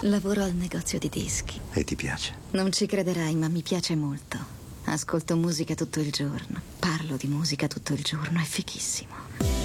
Lavoro al negozio di dischi. E ti piace? Non ci crederai, ma mi piace molto. Ascolto musica tutto il giorno. Parlo di musica tutto il giorno, è fighissimo.